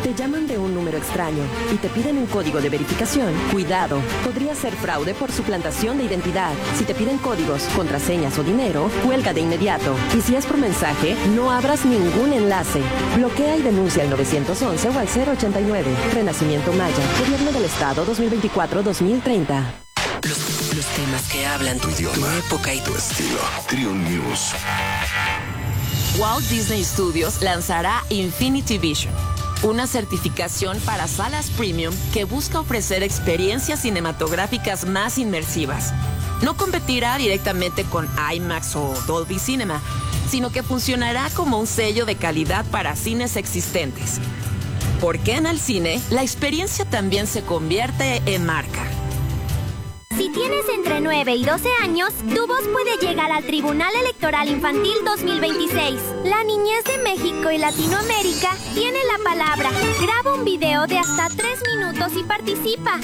Te llaman de un número extraño y te piden un código de verificación. Cuidado, podría ser fraude por suplantación de identidad. Si te piden códigos, contraseñas o dinero, cuelga de inmediato. Y si es por mensaje, no abras ningún enlace. Bloquea y denuncia al 911 o al 089. Renacimiento Maya, Gobierno del Estado 2024-2030. Los temas que hablan tu idioma, tu época y tu estilo. Trio News. Walt Disney Studios lanzará Infinity Vision, una certificación para salas premium que busca ofrecer experiencias cinematográficas más inmersivas. No competirá directamente con IMAX o Dolby Cinema, sino que funcionará como un sello de calidad para cines existentes. Porque en el cine, la experiencia también se convierte en marca. Si tienes entre 9 y 12 años, tu voz puede llegar al Tribunal Electoral Infantil 2026. La niñez de México y Latinoamérica tiene la palabra. Graba un video de hasta 3 minutos y participa.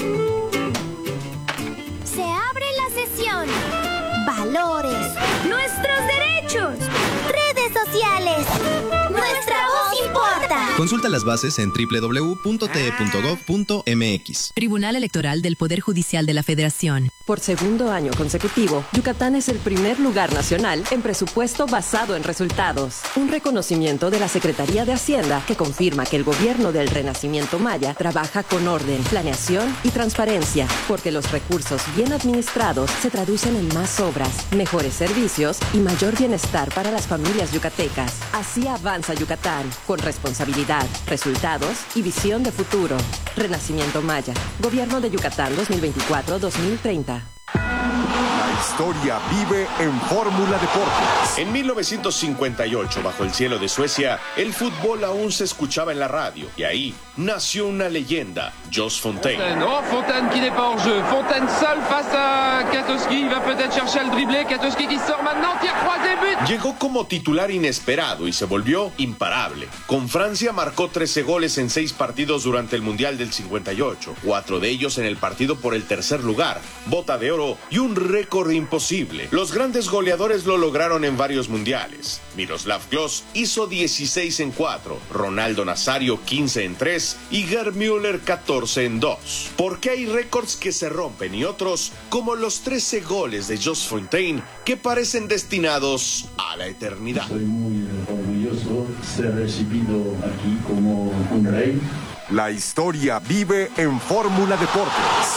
Se abre la sesión. Valores. Nuestros derechos. Redes sociales. Nuestra voz importa. Consulta las bases en www.te.gov.mx. Tribunal Electoral del Poder Judicial de la Federación. Por segundo año consecutivo, Yucatán es el primer lugar nacional en presupuesto basado en resultados. Un reconocimiento de la Secretaría de Hacienda que confirma que el gobierno del Renacimiento Maya trabaja con orden, planeación y transparencia, porque los recursos bien administrados se traducen en más obras, mejores servicios y mayor bienestar para las familias yucatecas. Así avanza Yucatán, con responsabilidad, resultados y visión de futuro. Renacimiento Maya, Gobierno de Yucatán 2024-2030. La historia vive en Fórmula Deportes. En 1958, bajo el cielo de Suecia, el fútbol aún se escuchaba en la radio. Y ahí nació una leyenda, Jos Fontaine. Oh, Fontaine qui n'est pas hors jeu. Fontaine seul face à Katowski. Il va peut-être chercher el dribbler. Katowski qui sort maintenant. Tir croisé, but. Llegó como titular inesperado y se volvió imparable. Con Francia marcó 13 goles en 6 partidos durante el Mundial del 58. 4 de ellos en el partido por el tercer lugar, bota de oro y un récord imposible. Los grandes goleadores lo lograron en varios mundiales. Miroslav Klose hizo 16 en 4, Ronaldo Nazario 15 en 3 y Gerd Müller 14 en 2. Porque hay récords que se rompen y otros, como los 13 goles de Jos Fontaine, que parecen destinados a la eternidad. Soy muy orgulloso ser recibido aquí como un rey. La historia vive en Fórmula Deportes.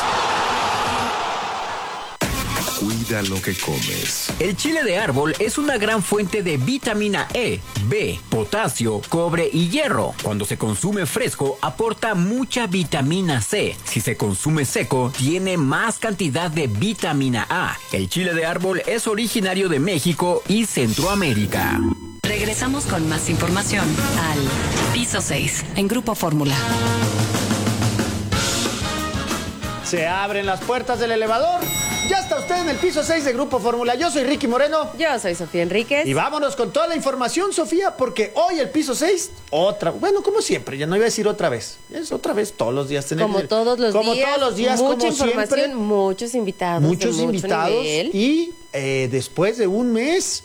Cuida lo que comes. El chile de árbol es una gran fuente de vitamina E, B, potasio, cobre y hierro. Cuando se consume fresco, aporta mucha vitamina C. Si se consume seco, tiene más cantidad de vitamina A. El chile de árbol es originario de México y Centroamérica. Regresamos con más información al Piso 6 en Grupo Fórmula. Se abren las puertas del elevador. Ya está usted en el piso 6 de Grupo Fórmula. Yo soy Ricky Moreno. Yo soy Sofía Enríquez. Y vámonos con toda la información, Sofía, porque hoy el piso 6, bueno, como siempre, ya no iba a decir otra vez. Es otra vez, todos los días tenemos. Como todos los días, mucha información, siempre. Muchos invitados. Muchos de mucho invitados. Nivel. Y después de un mes,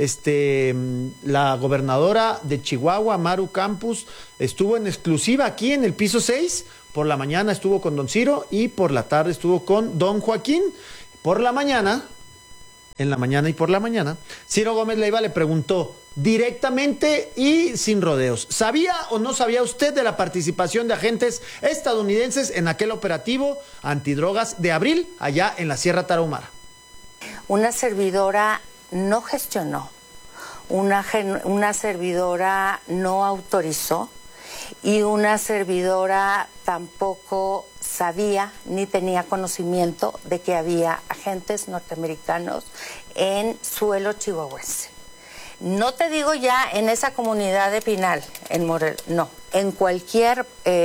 la gobernadora de Chihuahua, Maru Campos, estuvo en exclusiva aquí en el piso 6. Por la mañana estuvo con don Ciro y por la tarde estuvo con don Joaquín. En la mañana y por la mañana, Ciro Gómez Leiva le preguntó directamente y sin rodeos: ¿sabía o no sabía usted de la participación de agentes estadounidenses en aquel operativo antidrogas de abril allá en la Sierra Tarahumara? Una servidora no gestionó, una servidora no autorizó y una servidora tampoco sabía ni tenía conocimiento de que había agentes norteamericanos en suelo chihuahuense. No te digo ya en esa comunidad de Pinal, en Morel, no, en cualquier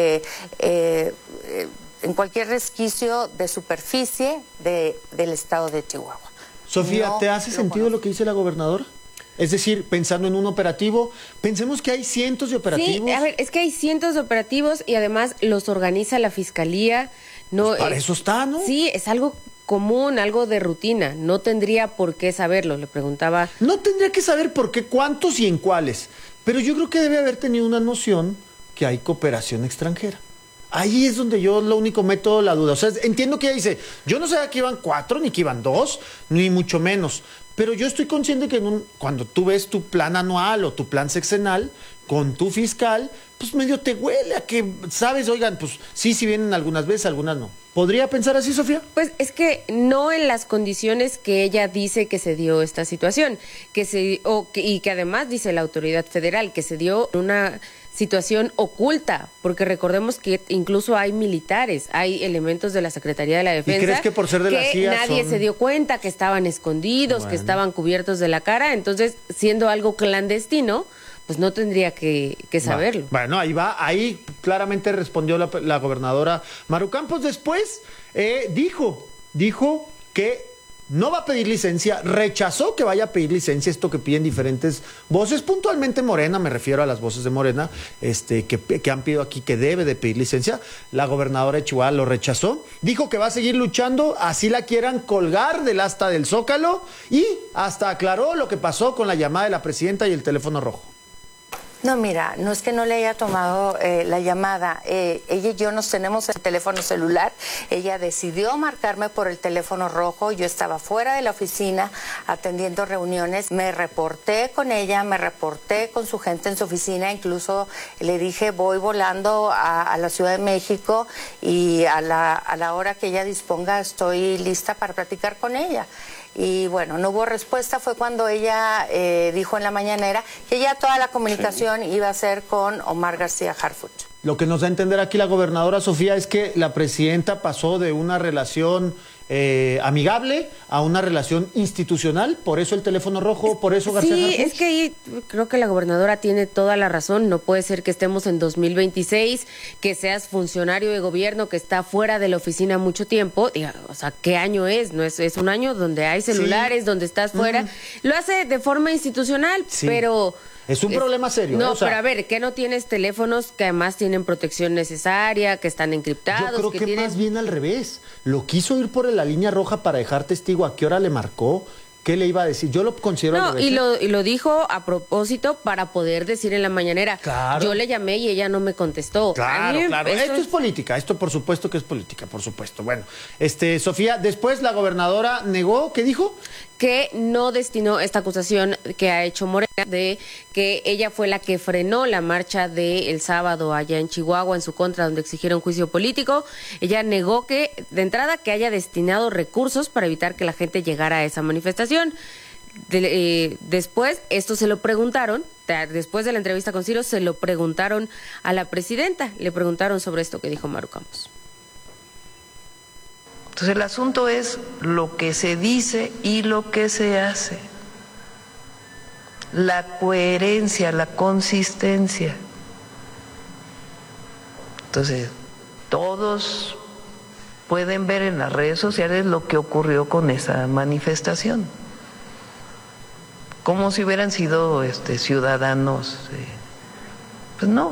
resquicio de superficie del estado de Chihuahua. Sofía, No ¿te hace sentido lo que dice la gobernadora? Es decir, pensando en un operativo, pensemos que hay cientos de operativos. Sí, a ver, es que hay cientos de operativos y además los organiza la fiscalía. No, pues para eso está, ¿no? Sí, es algo común, algo de rutina. No tendría por qué saberlo, le preguntaba. No tendría que saber por qué, cuántos y en cuáles. Pero yo creo que debe haber tenido una noción que hay cooperación extranjera. Ahí es donde yo lo único meto la duda. O sea, entiendo que ella dice, yo no sabía que iban 4, ni que iban 2, ni mucho menos. Pero yo estoy consciente que cuando tú ves tu plan anual o tu plan sexenal con tu fiscal, pues medio te huele a que, ¿sabes? Oigan, pues sí vienen algunas veces, algunas no. ¿Podría pensar así, Sofía? Pues es que no en las condiciones que ella dice que se dio esta situación, y que además dice la autoridad federal que se dio una situación oculta, porque recordemos que incluso hay militares, hay elementos de la Secretaría de la Defensa. ¿Y crees que por ser de la CIA nadie se dio cuenta, que estaban escondidos, que estaban cubiertos de la cara? Entonces, siendo algo clandestino, pues no tendría que saberlo. Bueno, ahí claramente respondió la gobernadora Maru Campos. Después dijo que no va a pedir licencia, rechazó que vaya a pedir licencia, esto que piden diferentes voces, puntualmente Morena, me refiero a las voces de Morena, que han pedido aquí que debe de pedir licencia. La gobernadora de Chihuahua lo rechazó, dijo que va a seguir luchando, así la quieran colgar del asta del Zócalo, y hasta aclaró lo que pasó con la llamada de la presidenta y el teléfono rojo. No, mira, no es que no le haya tomado la llamada. Ella y yo nos tenemos el teléfono celular. Ella decidió marcarme por el teléfono rojo. Yo estaba fuera de la oficina atendiendo reuniones. Me reporté con ella, me reporté con su gente en su oficina. Incluso le dije, voy volando a la Ciudad de México y a la hora que ella disponga estoy lista para platicar con ella. Y bueno, no hubo respuesta. Fue cuando ella dijo en la mañanera que ya toda la comunicación iba a ser con Omar García Harfuch. Lo que nos da a entender aquí la gobernadora Sofía es que la presidenta pasó de una relación amigable a una relación institucional, por eso el teléfono rojo, por eso García Harfuch. Sí, es que ahí creo que la gobernadora tiene toda la razón. No puede ser que estemos en 2026, que seas funcionario de gobierno que está fuera de la oficina mucho tiempo. O sea, ¿qué año es? No es un año donde hay celulares, donde estás fuera. Lo hace de forma institucional, pero es un problema serio. No, pero a ver, ¿qué no tienes teléfonos que además tienen protección necesaria, que están encriptados? Yo creo que más bien al revés. Lo quiso ir por la línea roja para dejar testigo a qué hora le marcó, qué le iba a decir. Yo lo considero al revés. Y lo dijo a propósito para poder decir en la mañanera. Claro. Yo le llamé y ella no me contestó. Claro. Esto es política. Esto por supuesto que es política, por supuesto. Bueno, Sofía, después la gobernadora negó, ¿qué dijo? Que no destinó esta acusación que ha hecho Morena de que ella fue la que frenó la marcha del sábado allá en Chihuahua en su contra, donde exigieron juicio político. Ella negó que, de entrada, que haya destinado recursos para evitar que la gente llegara a esa manifestación. Después, esto se lo preguntaron, después de la entrevista con Ciro, se lo preguntaron a la presidenta, le preguntaron sobre esto que dijo Maru Campos. Entonces el asunto es lo que se dice y lo que se hace, la coherencia, la consistencia. Entonces todos pueden ver en las redes sociales lo que ocurrió con esa manifestación, como si hubieran sido ciudadanos, pues no.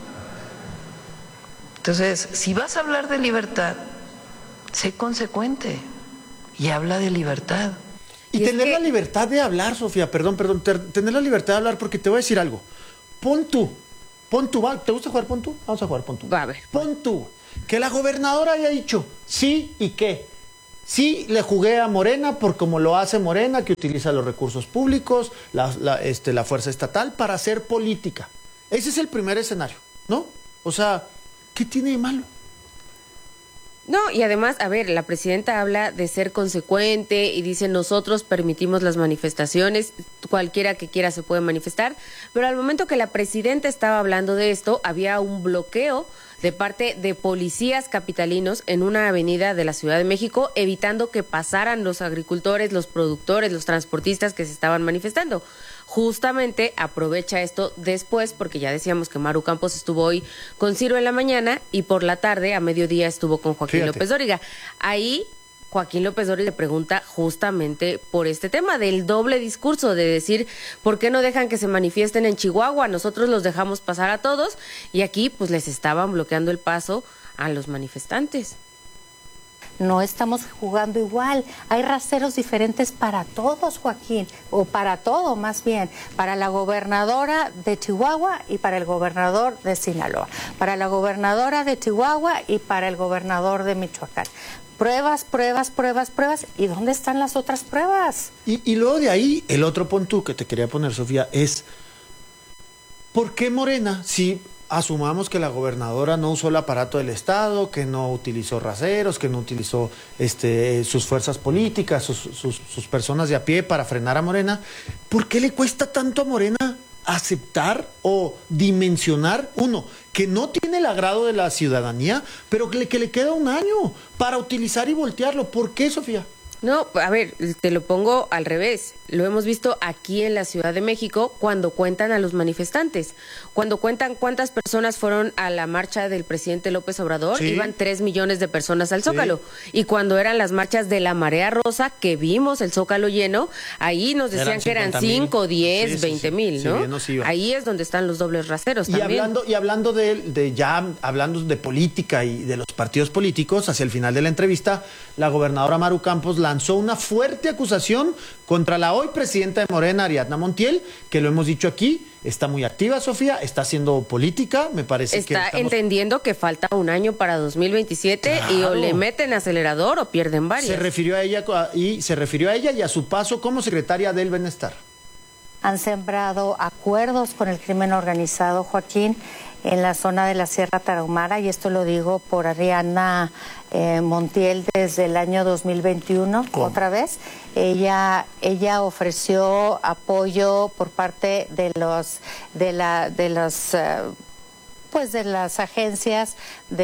Entonces, si vas a hablar de libertad, sé consecuente y habla de libertad. Y tener la libertad de hablar, Sofía, perdón, tener la libertad de hablar, porque te voy a decir algo. Pon tú, ¿te gusta jugar pon tú? Vamos a jugar pon tú. A ver. Pon tú, que la gobernadora haya dicho sí y qué. Sí, le jugué a Morena por como lo hace Morena, que utiliza los recursos públicos, la fuerza estatal para hacer política. Ese es el primer escenario, ¿no? O sea, ¿qué tiene de malo? No, y además, a ver, la presidenta habla de ser consecuente y dice nosotros permitimos las manifestaciones, cualquiera que quiera se puede manifestar, pero al momento que la presidenta estaba hablando de esto, había un bloqueo de parte de policías capitalinos en una avenida de la Ciudad de México, evitando que pasaran los agricultores, los productores, los transportistas que se estaban manifestando. Justamente aprovecha esto después, porque ya decíamos que Maru Campos estuvo hoy con Ciro en la mañana y por la tarde, a mediodía, estuvo con Joaquín López Dóriga. Ahí Joaquín López Dóriga le pregunta justamente por este tema del doble discurso, de decir, ¿por qué no dejan que se manifiesten en Chihuahua? Nosotros los dejamos pasar a todos y aquí pues les estaban bloqueando el paso a los manifestantes. No estamos jugando igual. Hay raseros diferentes para todos, Joaquín, o para todo más bien. Para la gobernadora de Chihuahua y para el gobernador de Sinaloa. Para la gobernadora de Chihuahua y para el gobernador de Michoacán. Pruebas. ¿Y dónde están las otras pruebas? Y luego de ahí, el otro punto que te quería poner, Sofía, es ¿por qué Morena, si asumamos que la gobernadora no usó el aparato del Estado, que no utilizó raseros, que no utilizó sus fuerzas políticas, sus personas de a pie para frenar a Morena, ¿por qué le cuesta tanto a Morena aceptar o dimensionar, uno, que no tiene el agrado de la ciudadanía, pero que le queda un año para utilizar y voltearlo? ¿Por qué, Sofía? No, a ver, te lo pongo al revés. Lo hemos visto aquí en la Ciudad de México cuando cuentan a los manifestantes. Cuando cuentan cuántas personas fueron a la marcha del presidente López Obrador, sí, iban 3 millones de personas al Zócalo. Sí. Y cuando eran las marchas de la Marea Rosa, que vimos el Zócalo lleno, ahí nos decían que eran 5, 10, 20 mil, ¿no? Ahí es donde están los dobles raseros también. Hablando de política y de los partidos políticos, hacia el final de la entrevista, la gobernadora Maru Campos lanzó una fuerte acusación contra la hoy presidenta de Morena, Ariadna Montiel, que lo hemos dicho aquí, está muy activa, Sofía, está haciendo política, me parece que está entendiendo que falta un año para 2027, claro, y o le meten acelerador o pierden varias. Se refirió a ella y a su paso como secretaria del Bienestar. Han sembrado acuerdos con el crimen organizado, Joaquín, en la zona de la Sierra Tarahumara, y esto lo digo por Ariadna Montiel desde el año 2021. ¿Cómo? Otra vez. Ella ofreció apoyo por parte de las agencias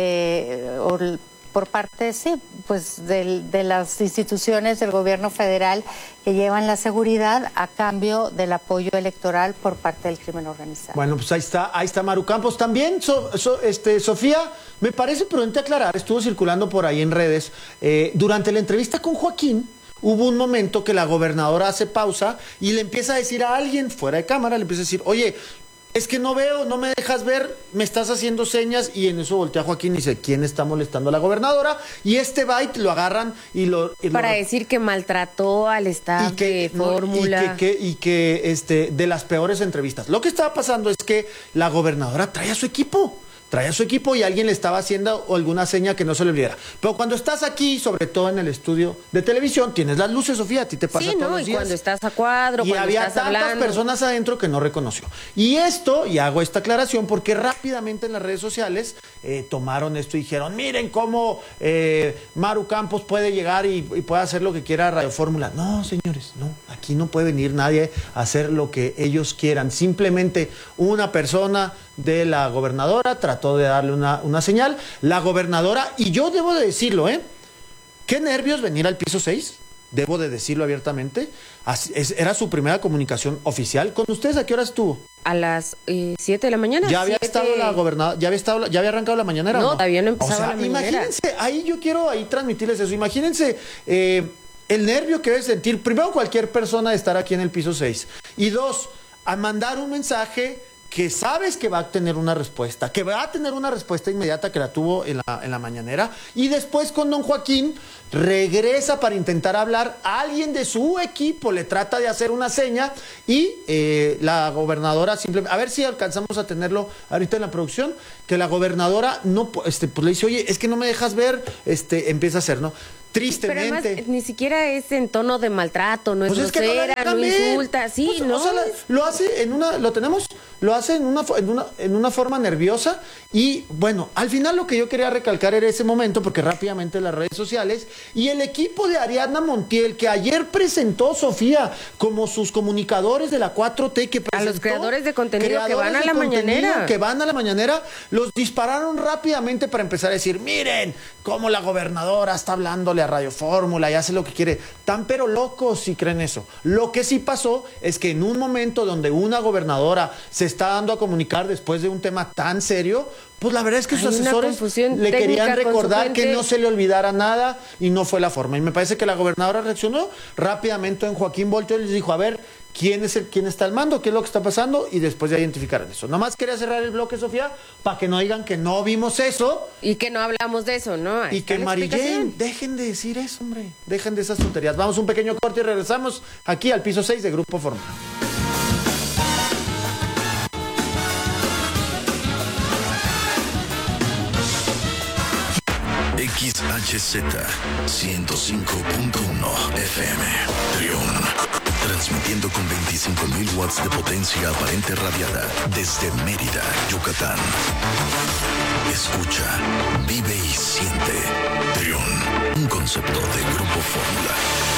por parte, sí, pues de las instituciones del gobierno federal que llevan la seguridad a cambio del apoyo electoral por parte del crimen organizado. Bueno, pues ahí está Maru Campos. También, Sofía, me parece prudente aclarar, estuvo circulando por ahí en redes, durante la entrevista con Joaquín, hubo un momento que la gobernadora hace pausa y le empieza a decir a alguien fuera de cámara, le empieza a decir, oye, es que no veo, no me dejas ver, me estás haciendo señas, y en eso voltea Joaquín y dice, ¿quién está molestando a la gobernadora? Y byte lo agarran para decir que maltrató al staff de Fórmula. Y que de las peores entrevistas. Lo que estaba pasando es que la gobernadora trae a su equipo y alguien le estaba haciendo alguna seña que no se le olvidara. Pero cuando estás aquí, sobre todo en el estudio de televisión, tienes las luces, Sofía, a ti te pasa todos los días. Y cuando estás a cuadro, y cuando había estás tantas hablando. personas adentro que no reconoció. Y hago esta aclaración porque rápidamente en las redes sociales tomaron esto y dijeron, miren cómo Maru Campos puede llegar y puede hacer lo que quiera Radio Fórmula. No, señores, no, aquí no puede venir nadie a hacer lo que ellos quieran. Simplemente una persona de la gobernadora trató de darle una señal. La gobernadora, y yo debo de decirlo, qué nervios venir al piso 6, debo de decirlo abiertamente. Era su primera comunicación oficial. ¿Con ustedes a qué hora estuvo? A las 7 de la mañana. ¿Ya había estado la gobernadora? ¿Ya había arrancado la mañanera? No, todavía no empezaba la mañanera. Imagínense, ahí yo quiero transmitirles eso. Imagínense el nervio que debe sentir, primero, cualquier persona de estar aquí en el piso 6. Y dos, a mandar un mensaje que sabes que va a tener una respuesta, inmediata, que la tuvo en la mañanera, y después con don Joaquín regresa para intentar hablar, alguien de su equipo le trata de hacer una seña y la gobernadora simplemente, a ver si alcanzamos a tenerlo ahorita en la producción, que la gobernadora no, pues le dice, oye, es que no me dejas ver, empieza a hacer, ¿no? Tristemente. Pero además, ni siquiera es en tono de maltrato, no es grosera, no insulta, sí, pues, ¿no? O sea, lo hace lo hace en una forma nerviosa, y bueno, al final lo que yo quería recalcar era ese momento, porque rápidamente las redes sociales y el equipo de Ariadna Montiel, que ayer presentó, Sofía, como sus comunicadores de la 4T, que presentó, a los creadores de contenido que van a la mañanera, los dispararon rápidamente para empezar a decir, miren cómo la gobernadora está hablándole a Radio Fórmula y hace lo que quiere. Tan pero locos si creen eso. Lo que sí pasó es que en un momento donde una gobernadora se está dando a comunicar después de un tema tan serio, pues la verdad es que sus asesores le querían recordar que no se le olvidara nada, y no fue la forma. Y me parece que la gobernadora reaccionó rápidamente. En Joaquín volteó y les dijo, a ver, quién está al mando, qué es lo que está pasando, y después ya identificarán eso. Nomás quería cerrar el bloque, Sofía, para que no digan que no vimos eso. Y que no hablamos de eso, ¿no? Y que Mary Jane, dejen de decir eso, hombre. Dejen de esas tonterías. Vamos a un pequeño corte y regresamos aquí al piso 6 de Grupo Fórmula. XHZ 105.1 FM Trión, transmitiendo con 25.000 watts de potencia aparente radiada desde Mérida, Yucatán. Escucha, vive y siente Trión, un concepto de Grupo Fórmula.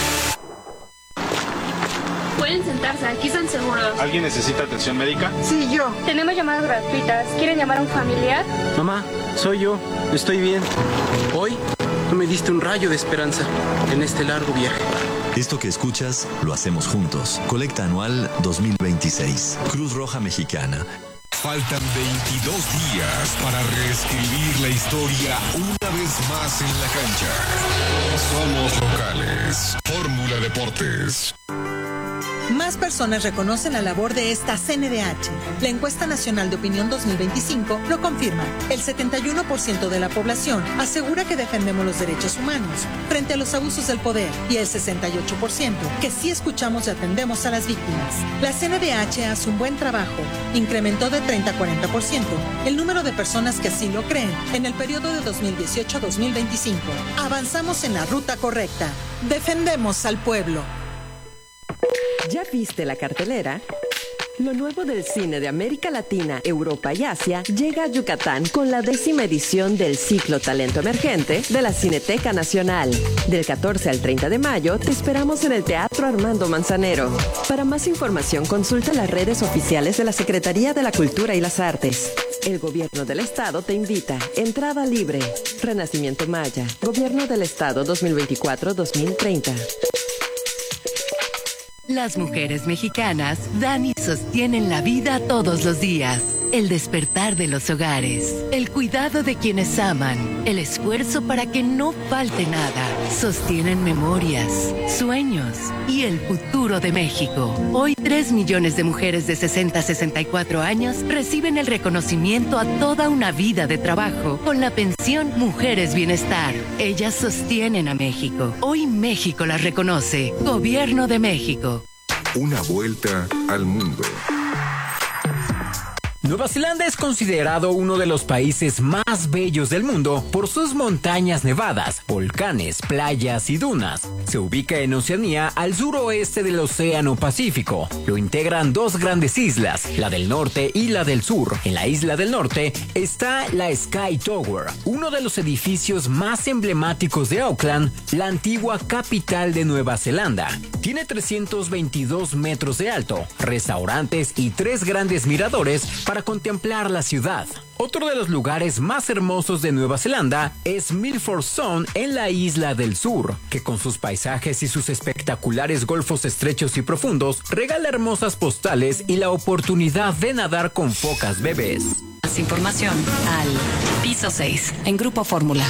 Pueden sentarse, aquí están seguros. ¿Alguien necesita atención médica? Sí, yo. Tenemos llamadas gratuitas. ¿Quieren llamar a un familiar? Mamá, soy yo. Estoy bien. Hoy tú me diste un rayo de esperanza en este largo viaje. Esto que escuchas lo hacemos juntos. Colecta anual 2026. Cruz Roja Mexicana. Faltan 22 días para reescribir la historia una vez más en la cancha. Somos locales. Fórmula Deportes. Más personas reconocen la labor de esta CNDH. La encuesta nacional de opinión 2025 lo confirma. El 71% de la población asegura que defendemos los derechos humanos frente a los abusos del poder y el 68% que sí escuchamos y atendemos a las víctimas. La CNDH hace un buen trabajo. Incrementó de 30 a 40% el número de personas que así lo creen en el periodo de 2018 a 2025. Avanzamos en la ruta correcta. Defendemos al pueblo. ¿Ya viste la cartelera? Lo nuevo del cine de América Latina, Europa y Asia llega a Yucatán con la 10ª edición del ciclo Talento Emergente de la Cineteca Nacional. Del 14 al 30 de mayo te esperamos en el Teatro Armando Manzanero. Para más información consulta las redes oficiales de la Secretaría de la Cultura y las Artes. El Gobierno del Estado te invita. Entrada libre. Renacimiento Maya. Gobierno del Estado 2024-2030. Las mujeres mexicanas dan y sostienen la vida todos los días. El despertar de los hogares, el cuidado de quienes aman, el esfuerzo para que no falte nada. Sostienen memorias, sueños y el futuro de México. Hoy 3 millones de mujeres de 60 a 64 años reciben el reconocimiento a toda una vida de trabajo con la pensión Mujeres Bienestar. Ellas sostienen a México. Hoy México las reconoce. Gobierno de México. Una vuelta al mundo. Nueva Zelanda es considerado uno de los países más bellos del mundo por sus montañas nevadas, volcanes, playas y dunas. Se ubica en Oceanía, al suroeste del Océano Pacífico. Lo integran 2 grandes islas, la del norte y la del sur. En la isla del norte está la Sky Tower, uno de los edificios más emblemáticos de Auckland, la antigua capital de Nueva Zelanda. Tiene 322 metros de alto, restaurantes y 3 grandes miradores para contemplar la ciudad. Otro de los lugares más hermosos de Nueva Zelanda es Milford Sound en la isla del sur, que con sus paisajes y sus espectaculares golfos estrechos y profundos regala hermosas postales y la oportunidad de nadar con focas bebés. Más información al piso 6 en Grupo Fórmula.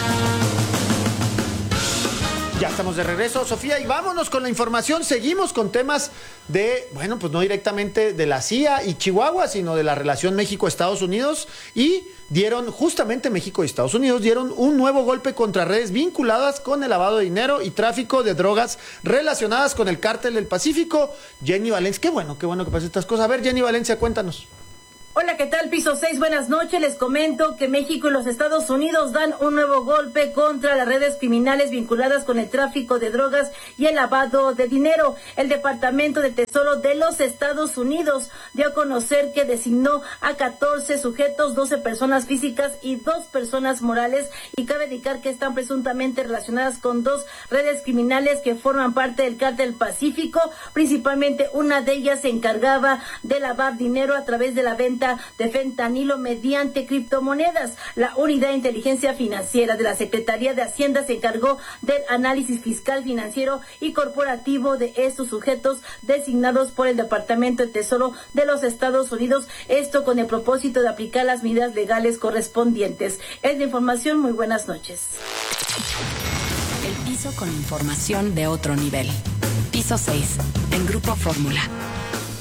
Ya estamos de regreso, Sofía, y vámonos con la información. Seguimos con temas de, bueno, pues no directamente de la CIA y Chihuahua, sino de la relación México-Estados Unidos. Y justamente México y Estados Unidos dieron un nuevo golpe contra redes vinculadas con el lavado de dinero y tráfico de drogas relacionadas con el Cártel del Pacífico. Jenny Valencia, qué bueno que pasen estas cosas. A ver, Jenny Valencia, cuéntanos. Hola, ¿qué tal? Piso 6, buenas noches. Les comento que México y los Estados Unidos dan un nuevo golpe contra las redes criminales vinculadas con el tráfico de drogas y el lavado de dinero. El Departamento de Tesoro de los Estados Unidos dio a conocer que designó a 14 sujetos, 12 personas físicas y 2 personas morales, y cabe indicar que están presuntamente relacionadas con 2 redes criminales que forman parte del Cártel Pacífico. Principalmente una de ellas se encargaba de lavar dinero a través de la venta de fentanilo mediante criptomonedas. La Unidad de Inteligencia Financiera de la Secretaría de Hacienda se encargó del análisis fiscal, financiero y corporativo de estos sujetos designados por el Departamento de Tesoro de los Estados Unidos, esto con el propósito de aplicar las medidas legales correspondientes. Es la información, muy buenas noches. El piso con información de otro nivel. Piso 6 en Grupo Fórmula.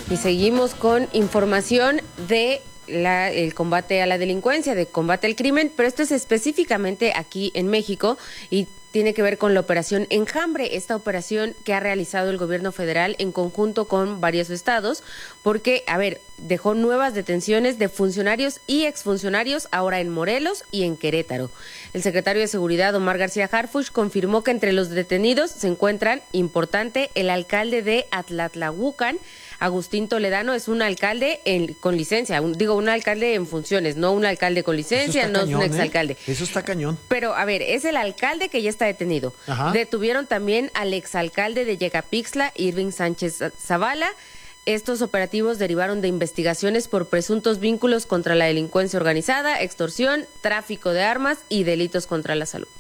Y seguimos con información de el combate a la delincuencia, de combate al crimen, pero esto es específicamente aquí en México y tiene que ver con la operación Enjambre, esta operación que ha realizado el gobierno federal en conjunto con varios estados, porque, dejó nuevas detenciones de funcionarios y exfuncionarios ahora en Morelos y en Querétaro. El secretario de Seguridad, Omar García Harfuch, confirmó que entre los detenidos se encuentran, importante, el alcalde de Atlatlahuacan, Agustín Toledano, es un alcalde con licencia, un alcalde en funciones, no un alcalde con licencia, no es un exalcalde. Eso está cañón. Pero, es el alcalde que ya está detenido. Ajá. Detuvieron también al exalcalde de Yecapixtla, Irving Sánchez Zavala. Estos operativos derivaron de investigaciones por presuntos vínculos contra la delincuencia organizada, extorsión, tráfico de armas y delitos contra la salud.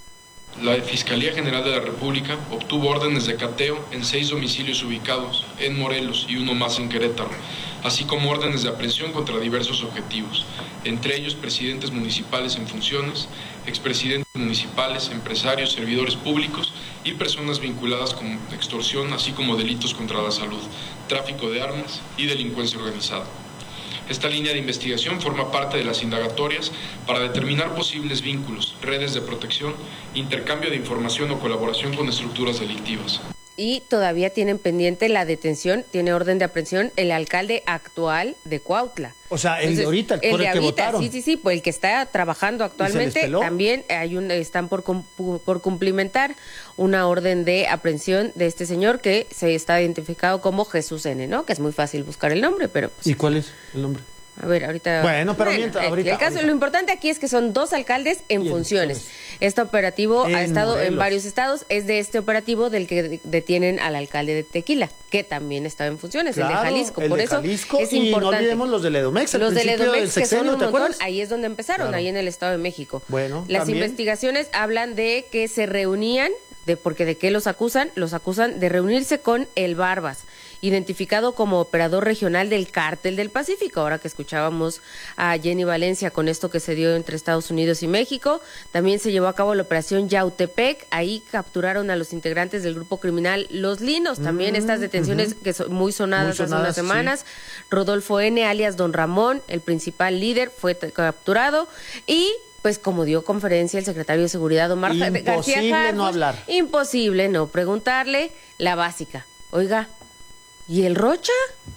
La Fiscalía General de la República obtuvo órdenes de cateo en 6 domicilios ubicados en Morelos y uno más en Querétaro, así como órdenes de aprehensión contra diversos objetivos, entre ellos presidentes municipales en funciones, expresidentes municipales, empresarios, servidores públicos y personas vinculadas con extorsión, así como delitos contra la salud, tráfico de armas y delincuencia organizada. Esta línea de investigación forma parte de las indagatorias para determinar posibles vínculos, redes de protección, intercambio de información o colaboración con estructuras delictivas. Y todavía tienen pendiente la detención, tiene orden de aprehensión el alcalde actual de Cuautla. O sea, el de ahorita, el que votaron. Sí, pues el que está trabajando actualmente, también están por cumplimentar una orden de aprehensión de este señor que se está identificado como Jesús N., ¿no? Que es muy fácil buscar el nombre, pero... ¿Y cuál es el nombre? A ver, ahorita... Bueno, pero ahorita. Lo importante aquí es que son 2 alcaldes en funciones. Este operativo ha estado Morelos. En varios estados. Es de este operativo del que detienen al alcalde de Tequila, que también estaba en funciones, claro, el de Jalisco. Por eso es importante. Y no olvidemos los del Edomex. Los del Edomex, que son un montón, ahí es donde empezaron, ahí en el Estado de México. Bueno, las investigaciones hablan de que se reunían, porque ¿de qué los acusan? Los acusan de reunirse con el Barbas, identificado como operador regional del Cártel del Pacífico. Ahora que escuchábamos a Jenny Valencia con esto que se dio entre Estados Unidos y México, también se llevó a cabo la operación Yautepec. Ahí capturaron a los integrantes del grupo criminal Los Linos. También estas detenciones que son muy sonadas hace unas semanas. Sí. Rodolfo N., alias Don Ramón, el principal líder, fue capturado. Y pues como dio conferencia el secretario de Seguridad, Omar García Harfuch, imposible no hablar. Imposible no preguntarle la básica. Oiga, ¿y el Rocha?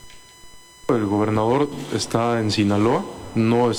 El gobernador está en Sinaloa, no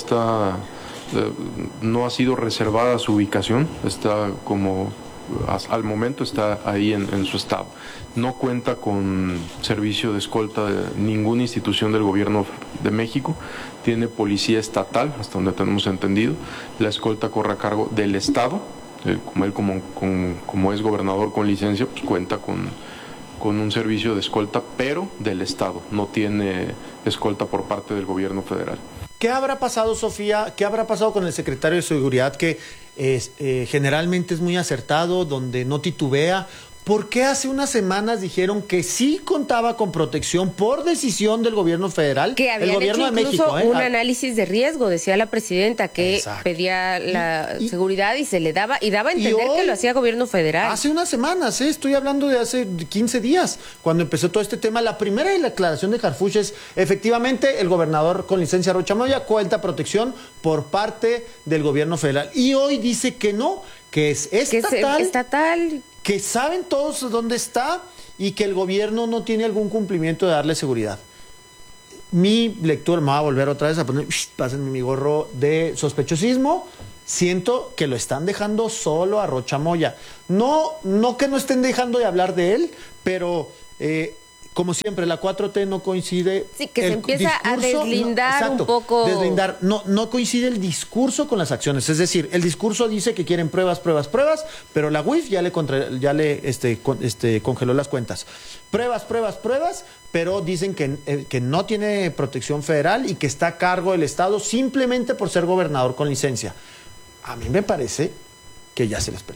ha sido reservada su ubicación, está como al momento está ahí en su estado. No cuenta con servicio de escolta de ninguna institución del gobierno de México, tiene policía estatal, hasta donde tenemos entendido, la escolta corre a cargo del estado, como es gobernador con licencia, pues cuenta con un servicio de escolta, pero del estado, no tiene escolta por parte del gobierno federal. ¿Qué habrá pasado, Sofía? ¿Qué habrá pasado con el secretario de Seguridad que generalmente es muy acertado, donde no titubea? ¿Por qué hace unas semanas dijeron que sí contaba con protección por decisión del gobierno federal? Que habían el gobierno hecho incluso de México, un análisis de riesgo, decía la presidenta, que pedía la seguridad y se le daba, y daba a entender que lo hacía gobierno federal. Hace unas semanas, estoy hablando de hace 15 días, cuando empezó todo este tema. La primera declaración de Harfuch es, efectivamente, el gobernador con licencia Rocha Moya cuenta protección por parte del gobierno federal. Y hoy dice que no, que es estatal. Que saben todos dónde está y que el gobierno no tiene algún cumplimiento de darle seguridad. Mi lectura, me va a volver otra vez a poner, pásenme mi gorro de sospechosismo. Siento que lo están dejando solo a Rocha Moya. No que no estén dejando de hablar de él, pero como siempre, la 4T no coincide. Sí, que se empieza a deslindar un poco. Deslindar. No coincide el discurso con las acciones. Es decir, el discurso dice que quieren pruebas, pero la UIF ya le congeló las cuentas. Pruebas, pero dicen que no tiene protección federal y que está a cargo del Estado simplemente por ser gobernador con licencia. A mí me parece que ya se les peló.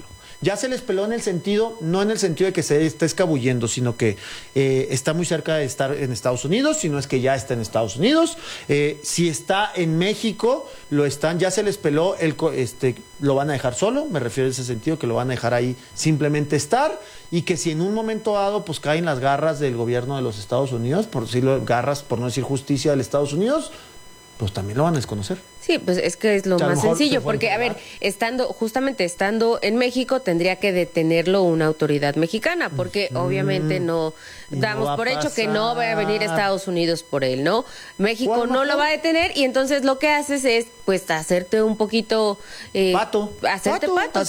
Ya se les peló en el sentido, no en el sentido de que se esté escabullendo, sino que está muy cerca de estar en Estados Unidos, si no es que ya está en Estados Unidos. Si está en México, ya se les peló, lo van a dejar solo, me refiero a ese sentido, que lo van a dejar ahí simplemente estar, y que si en un momento dado pues caen las garras del gobierno de los Estados Unidos, por decirlo, garras, por no decir justicia del Estados Unidos, pues también lo van a desconocer. Sí, pues es que es lo más sencillo, porque, a ver, estando en México, tendría que detenerlo una autoridad mexicana, porque obviamente no damos por hecho que no va a venir a Estados Unidos por él, ¿no? México no lo va a detener, y entonces lo que haces es, pues, hacerte un poquito... hacerte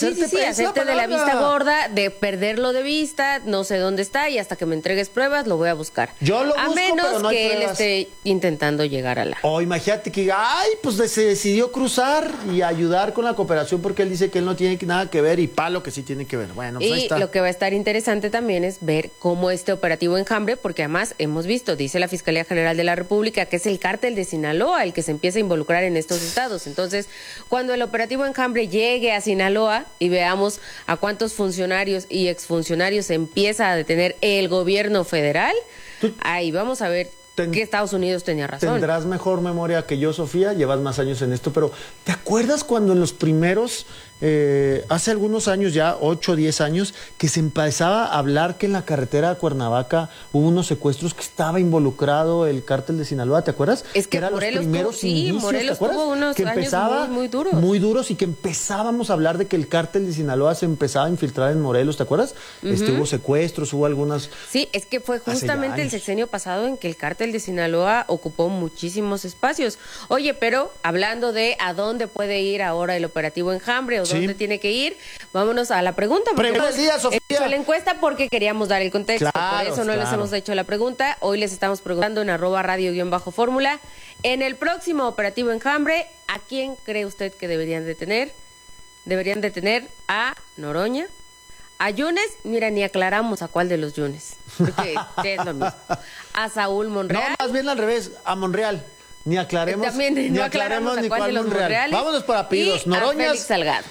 de la vista gorda, de perderlo de vista, no sé dónde está, y hasta que me entregues pruebas, lo voy a buscar. Yo lo busco, a menos pero no hay que pruebas. él esté intentando llegar a la... O imagínate que pues se decidió cruzar y ayudar con la cooperación porque él dice que él no tiene nada que ver, y Palo que sí tiene que ver. Bueno, pues ahí está. Lo que va a estar interesante también es ver cómo este operativo Enjambre, porque además hemos visto, dice la Fiscalía General de la República, que es el cártel de Sinaloa el que se empieza a involucrar en estos estados. Entonces, cuando el operativo Enjambre llegue a Sinaloa y veamos a cuántos funcionarios y exfuncionarios empieza a detener el gobierno federal, ahí vamos a ver que Estados Unidos tenía razón. Tendrás mejor memoria que yo, Sofía, llevas más años en esto, pero ¿te acuerdas cuando en los primeros, hace algunos años ya, 8 o 10 años, que se empezaba a hablar que en la carretera de Cuernavaca hubo unos secuestros, que estaba involucrado el cártel de Sinaloa? ¿Te acuerdas? Es que eran los Morelos primeros indicios, Morelos ¿te acuerdas? tuvo unos que años muy duros. Muy duros, y que empezábamos a hablar de que el cártel de Sinaloa se empezaba a infiltrar en Morelos, ¿te acuerdas? Hubo secuestros, hubo algunas... Sí, es que fue justamente el sexenio pasado en que el cártel de Sinaloa ocupó muchísimos espacios. Oye, pero hablando de a dónde puede ir ahora el operativo Enjambre o dónde tiene que ir, vámonos a la pregunta. Pregunta del día, Sofía. Hemos hecho la encuesta porque queríamos dar el contexto, Claro, por eso no les hemos hecho la pregunta. Hoy les estamos preguntando en @radio_fórmula. En el próximo operativo Enjambre, ¿a quién cree usted que deberían detener? Deberían detener a Noroña, a Yunes, mira, ni aclaramos a cuál de los Yunes, porque es lo mismo. A Saúl Monreal. No, más bien al revés, a Monreal. Ni aclaremos, también no aclaramos ni a cuál de los Monreal. Monreales. Vámonos por apellidos. Y Noroñas, a Félix Salgado.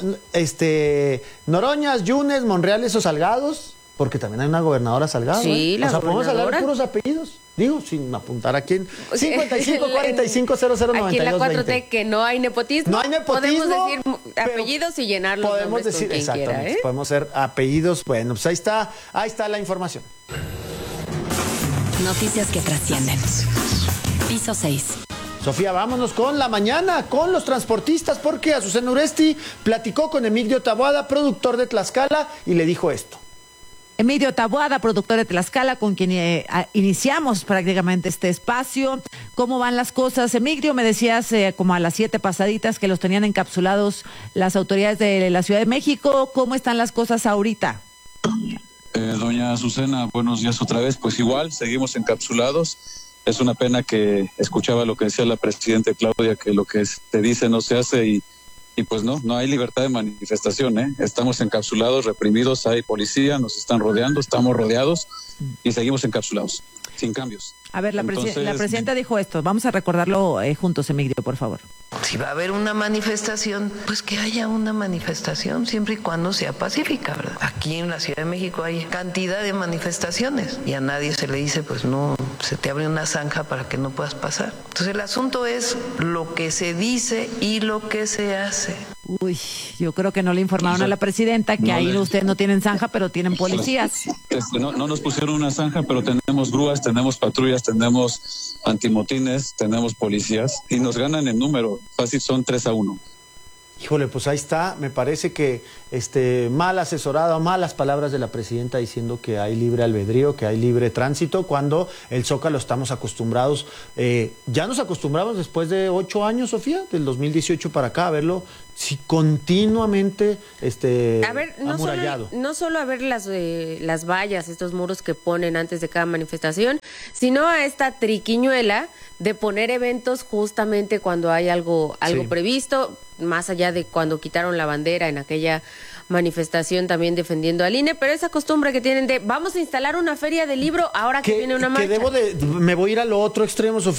Noroñas, Yunes, Monreales o Salgados, porque también hay una gobernadora Salgado. Sí, la o sea, podemos hablar de gobernadora. puros apellidos. Digo, sin apuntar a quién. 55 45 00 92 Aquí en la 4T 20. que no hay nepotismo. No hay nepotismo. Podemos decir apellidos y llenar los Podemos nombres decir, con quien exactamente. quiera, ¿eh? Podemos ser apellidos. Bueno, pues ahí está la información. Noticias que trascienden. Piso 6. Sofía, vámonos con la mañana, con los transportistas, porque Azucena Uresti platicó con Emilio Taboada, productor de Tlaxcala, y le dijo esto. Emilio Taboada, productor de Tlaxcala, con quien iniciamos prácticamente este espacio. ¿Cómo van las cosas? Emilio, me decías como a las 7 pasaditas que los tenían encapsulados las autoridades de la Ciudad de México. ¿Cómo están las cosas ahorita? Doña Azucena, buenos días otra vez. Pues igual, seguimos encapsulados. Es una pena que escuchaba lo que decía la presidenta Claudia, que lo que se dice no se hace, y pues no hay libertad de manifestación, ¿eh? Estamos encapsulados, reprimidos, hay policía, nos están rodeando, estamos rodeados y seguimos encapsulados, sin cambios. A ver, la Entonces, presidenta dijo esto. Vamos a recordarlo juntos, Emilio, por favor. Si va a haber una manifestación, pues que haya una manifestación, siempre y cuando sea pacífica, ¿verdad? Aquí en la Ciudad de México hay cantidad de manifestaciones y a nadie se le dice, pues no, se te abre una zanja para que no puedas pasar. Entonces el asunto es lo que se dice y lo que se hace. Uy, yo creo que no le informaron a la presidenta que ahí ustedes no tienen zanja, pero tienen policías. No nos pusieron una zanja, pero tenemos grúas, tenemos patrullas, tenemos antimotines, tenemos policías y nos ganan en número. Fácil, son 3-1. Híjole, pues ahí está. Me parece que mal asesorado, malas palabras de la presidenta diciendo que hay libre albedrío, que hay libre tránsito, cuando el Zócalo estamos acostumbrados. Ya nos acostumbramos después de 8 años, Sofía, del 2018 para acá, a verlo continuamente a ver, amurallado. No solo a ver las vallas, estos muros que ponen antes de cada manifestación, sino a esta triquiñuela de poner eventos justamente cuando hay algo previsto, más allá de cuando quitaron la bandera en aquella manifestación también defendiendo al INE, pero esa costumbre que tienen de vamos a instalar una feria de libro ahora que viene una marcha. Me voy a ir a lo otro extremo, Sofía.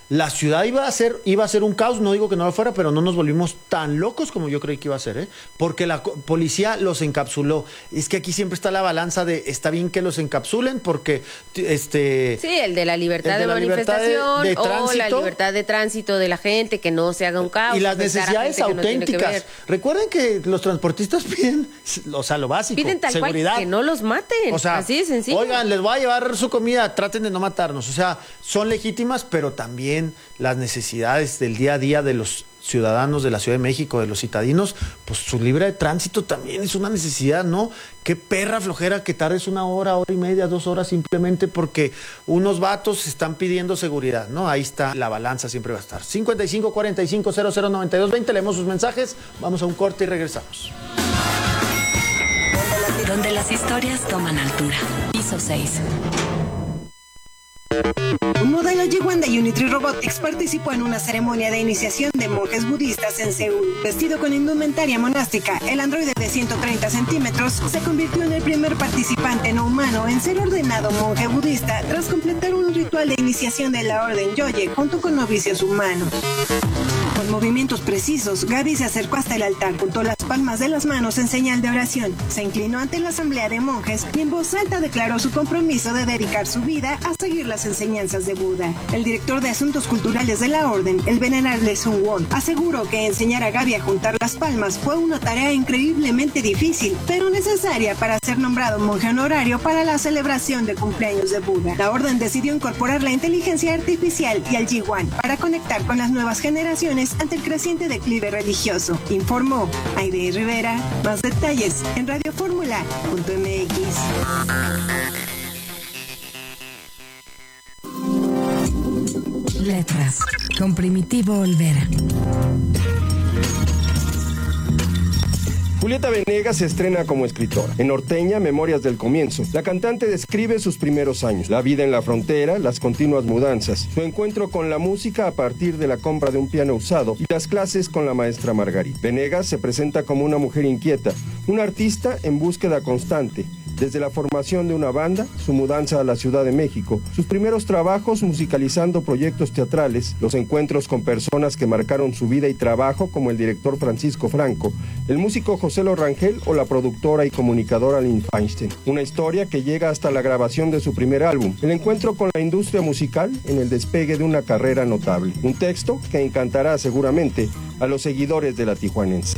la ciudad iba a ser un caos, no digo que no lo fuera, pero no nos volvimos tan locos como yo creí que iba a ser, porque la policía los encapsuló. Es que aquí siempre está la balanza de, está bien que los encapsulen porque sí, el de la libertad de manifestación o la libertad de tránsito de la gente, que no se haga un caos. Y las necesidades auténticas. Recuerden que los transportistas piden, o sea, lo básico, piden tal seguridad. Cual, que no los maten, o sea, así de sencillo. Oigan, les voy a llevar su comida, traten de no matarnos. O sea, son legítimas, pero también las necesidades del día a día de los ciudadanos de la Ciudad de México, de los citadinos, pues su libre tránsito también es una necesidad, ¿no? Qué perra flojera que tardes 1 hora, hora y media, 2 horas simplemente porque unos vatos están pidiendo seguridad, ¿no? Ahí está la balanza, siempre va a estar. 55 45 00 92 20, leemos sus mensajes, vamos a un corte y regresamos. Donde las historias toman altura. Piso 6. Un modelo Jiwan de Unitry Robotics participó en una ceremonia de iniciación de monjes budistas en Seúl. Vestido con indumentaria monástica, el androide de 130 centímetros se convirtió en el primer participante no humano en ser ordenado monje budista tras completar un ritual de iniciación de la orden Yoye junto con novicios humanos. Con movimientos precisos, Gaby se acercó hasta el altar, juntó las palmas de las manos en señal de oración, se inclinó ante la asamblea de monjes y en voz alta declaró su compromiso de dedicar su vida a seguir las enseñanzas de Buda. El director de Asuntos Culturales de la Orden, el venerable Sun Won, aseguró que enseñar a Gaby a juntar las palmas fue una tarea increíblemente difícil, pero necesaria para ser nombrado monje honorario para la celebración de cumpleaños de Buda. La Orden decidió incorporar la inteligencia artificial y al Jiwan para conectar con las nuevas generaciones ante el creciente declive religioso, informó Aide Rivera. Más detalles en radioformula.mx. Letras con Primitivo Olvera. Julieta Venegas se estrena como escritora. En Norteña, Memorias del Comienzo, la cantante describe sus primeros años, la vida en la frontera, las continuas mudanzas, su encuentro con la música a partir de la compra de un piano usado y las clases con la maestra Margarita. Venegas se presenta como una mujer inquieta, una artista en búsqueda constante. Desde la formación de una banda, su mudanza a la Ciudad de México, sus primeros trabajos musicalizando proyectos teatrales, los encuentros con personas que marcaron su vida y trabajo como el director Francisco Franco, el músico José Lo Rangel o la productora y comunicadora Lynn Feinstein. Una historia que llega hasta la grabación de su primer álbum, el encuentro con la industria musical en el despegue de una carrera notable. Un texto que encantará seguramente a los seguidores de La Tijuanense.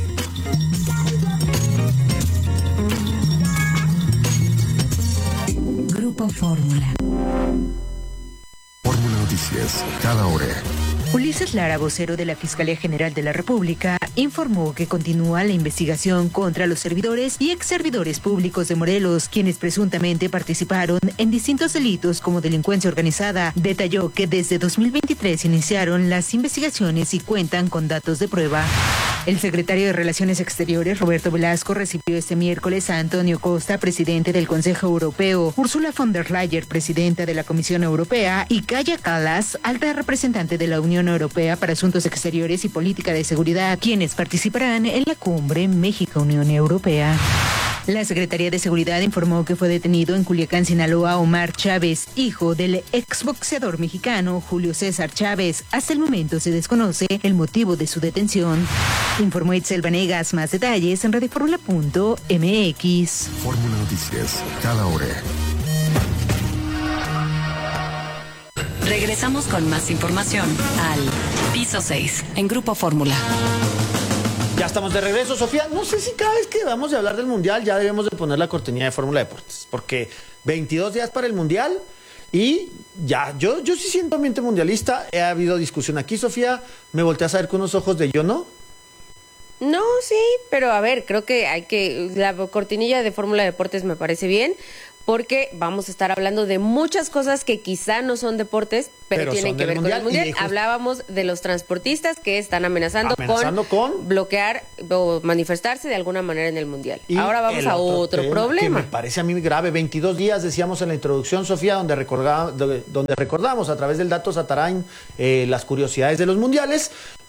Grupo Fórmula. Fórmula Noticias, cada hora. Ulises Lara, vocero de la Fiscalía General de la República, informó que continúa la investigación contra los servidores y exservidores públicos de Morelos, quienes presuntamente participaron en distintos delitos como delincuencia organizada. Detalló que desde 2023 iniciaron las investigaciones y cuentan con datos de prueba. El secretario de Relaciones Exteriores, Roberto Velasco, recibió este miércoles a Antonio Costa, presidente del Consejo Europeo, Ursula von der Leyen, presidenta de la Comisión Europea, y Kaja Kallas, alta representante de la Unión Europea para Asuntos Exteriores y Política de Seguridad, quienes participarán en la cumbre México-Unión Europea. La Secretaría de Seguridad informó que fue detenido en Culiacán, Sinaloa, Omar Chávez, hijo del exboxeador mexicano Julio César Chávez. Hasta el momento se desconoce el motivo de su detención. Informó Itzel Vanegas. Más detalles en radioformula.mx. Fórmula Noticias, cada hora. Regresamos con más información al Piso 6 en Grupo Fórmula. Ya estamos de regreso, Sofía. No sé si cada vez que vamos a hablar del Mundial ya debemos de poner la cortinilla de Fórmula Deportes, porque 22 días para el Mundial y ya, yo sí siento ambiente mundialista. Ha habido discusión aquí, Sofía. Me volteas a ver con unos ojos de yo no. No, sí, pero a ver, creo que la cortinilla de Fórmula Deportes me parece bien, porque vamos a estar hablando de muchas cosas que quizá no son deportes, pero tienen que ver con el Mundial. Hablábamos de los transportistas que están amenazando con bloquear o manifestarse de alguna manera en el Mundial. Ahora vamos a otro problema. Que me parece a mí grave. 22 días, decíamos en la introducción, Sofía, donde recordamos a través del dato Satarain las curiosidades de los mundiales.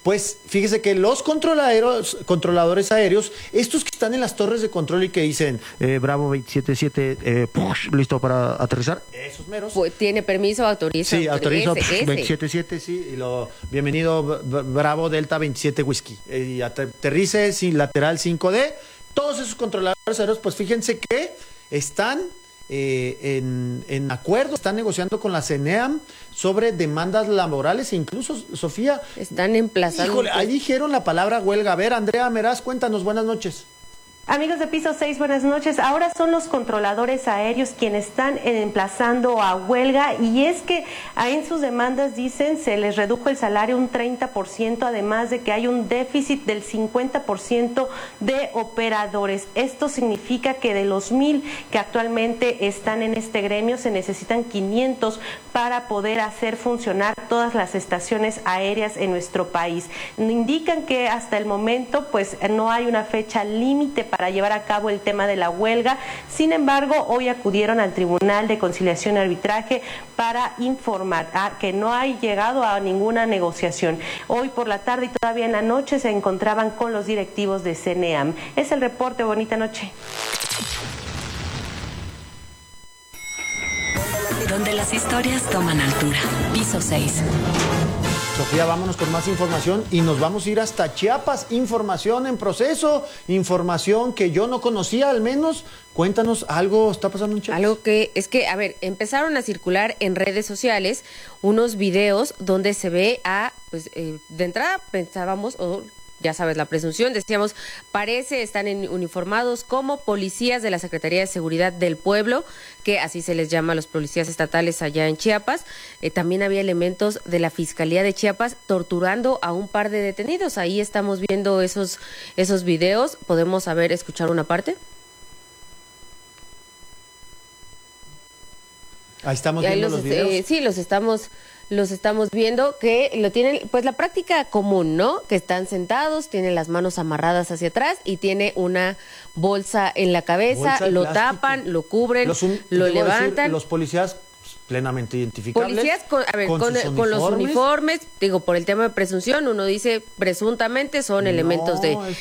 Pues fíjese que los controladores aéreos, estos que están en las torres de control y que dicen Bravo 277, listo para aterrizar, esos meros. Pues, ¿tiene permiso? ¿Autoriza? Sí, autorizo 277, sí, y bienvenido Bravo Delta 27 Whisky. Y aterrice sin lateral 5D. Todos esos controladores aéreos, pues fíjense que están en acuerdo, están negociando con la CENEAM sobre demandas laborales e incluso, Sofía, están emplazando. Híjole, ahí dijeron la palabra huelga. A ver, Andrea Meraz, cuéntanos, buenas noches. Amigos de Piso 6, buenas noches. Ahora son los controladores aéreos quienes están emplazando a huelga, y es que en sus demandas dicen se les redujo el salario un 30%, además de que hay un déficit del 50% de operadores. Esto significa que de los 1,000 que actualmente están en este gremio se necesitan 500 para poder hacer funcionar todas las estaciones aéreas en nuestro país. Indican que hasta el momento pues no hay una fecha límite para llevar a cabo el tema de la huelga. Sin embargo, hoy acudieron al Tribunal de Conciliación y Arbitraje para informar que no hay llegado a ninguna negociación. Hoy por la tarde y todavía en la noche se encontraban con los directivos de CENEAM. Es el reporte. Bonita noche. Donde las historias toman altura. Piso 6. Sofía, vámonos con más información y nos vamos a ir hasta Chiapas. Información en proceso, información que yo no conocía al menos. Cuéntanos, ¿algo está pasando en Chiapas? Algo que es que, a ver, empezaron a circular en redes sociales unos videos donde se ve de entrada pensábamos, ya sabes, la presunción, decíamos, están uniformados como policías de la Secretaría de Seguridad del Pueblo, que así se les llama a los policías estatales allá en Chiapas. También había elementos de la Fiscalía de Chiapas torturando a un par de detenidos. Ahí estamos viendo esos videos. ¿Podemos escuchar una parte? Ahí estamos viendo los videos. Sí, los estamos viendo, que lo tienen, pues la práctica común, ¿no? Que están sentados, tienen las manos amarradas hacia atrás y tiene una bolsa en la cabeza, lo tapan, lo cubren, lo levantan. Los policías plenamente identificables. Policías con los uniformes, digo, por el tema de presunción, uno dice presuntamente son elementos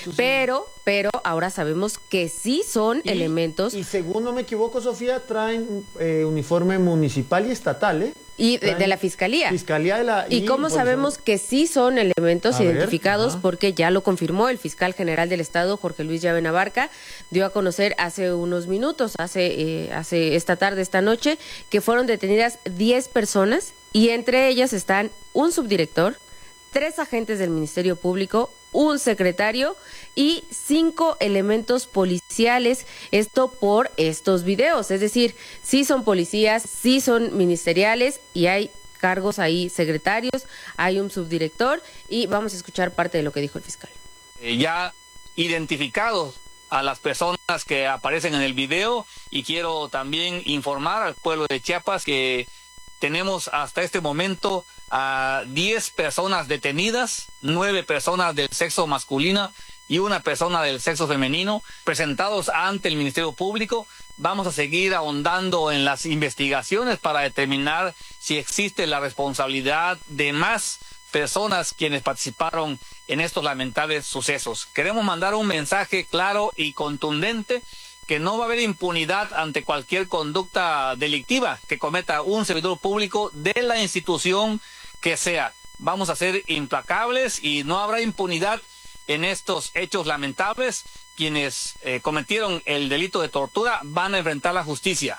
pero ahora sabemos que sí son elementos. Y según no me equivoco, Sofía, traen uniforme municipal y estatal, ¿eh? Y de la Fiscalía. ¿Y cómo sabemos que sí son elementos identificados? Porque ya lo confirmó el fiscal general del Estado, Jorge Luis Llaven Abarca, dio a conocer hace unos minutos, hace esta noche, que fueron detenidas 10 personas y entre ellas están un subdirector, 3 agentes del Ministerio Público, un secretario y 5 elementos policiales, esto por estos videos, es decir, sí son policías, sí son ministeriales y hay cargos ahí, secretarios, hay un subdirector, y vamos a escuchar parte de lo que dijo el fiscal. Ya identificados a las personas que aparecen en el video, y quiero también informar al pueblo de Chiapas que tenemos hasta este momento a 10 personas detenidas, 9 personas del sexo masculino y 1 persona del sexo femenino, presentados ante el Ministerio Público. Vamos a seguir ahondando en las investigaciones para determinar si existe la responsabilidad de más personas quienes participaron en estos lamentables sucesos. Queremos mandar un mensaje claro y contundente que no va a haber impunidad ante cualquier conducta delictiva que cometa un servidor público de la institución que sea. Vamos a ser implacables y no habrá impunidad en estos hechos lamentables. Quienes cometieron el delito de tortura van a enfrentar la justicia.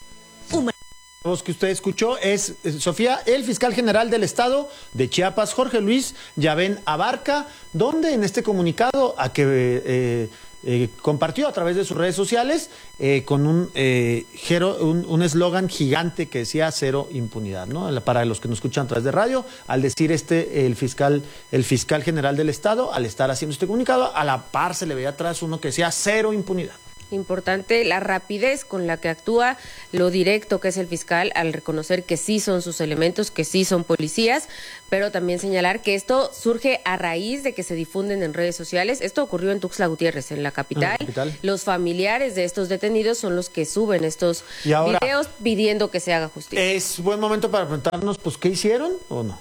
La voz que usted escuchó es, Sofía, el fiscal general del Estado de Chiapas, Jorge Luis Llaven Abarca, donde en este comunicado compartió a través de sus redes sociales con un eslogan gigante que decía cero impunidad, ¿no? Para los que nos escuchan a través de radio, al decir el fiscal general del Estado, al estar haciendo este comunicado, a la par se le veía atrás uno que decía cero impunidad. Importante la rapidez con la que actúa, lo directo que es el fiscal al reconocer que sí son sus elementos, que sí son policías, pero también señalar que esto surge a raíz de que se difunden en redes sociales. Esto ocurrió en Tuxtla Gutiérrez, en la capital. Los familiares de estos detenidos son los que suben estos videos pidiendo que se haga justicia. ¿Es buen momento para preguntarnos, pues, qué hicieron o no?